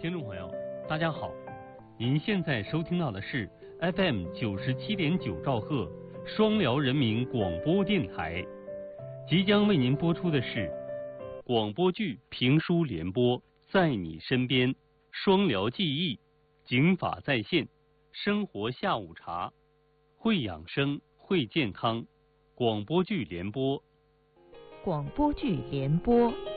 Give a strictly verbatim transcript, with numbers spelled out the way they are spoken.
听众朋友，大家好，您现在收听到的是 F M 九十七点九兆赫双辽人民广播电台，即将为您播出的是广播剧评书联播，在你身边，双辽记忆，警法在线，生活下午茶，会养生，会健康，广播剧联播， 广播剧联播。